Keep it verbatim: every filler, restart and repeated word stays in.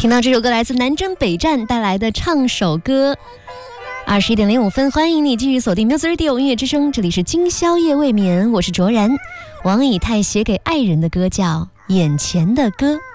听到这首歌来自南征北战带来的唱首歌。二十一点零五分，欢迎你继续锁定 Music Radio 音乐之声，这里是今宵夜未眠，我是卓然。王以太写给爱人的歌叫《眼前的歌》。